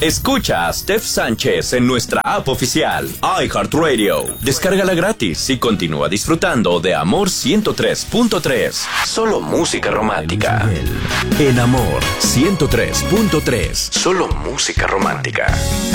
Escucha a Steph Sánchez en nuestra app oficial, iHeartRadio. Descárgala gratis y continúa disfrutando de Amor 103.3. Solo música romántica. En Amor 103.3. Solo música romántica.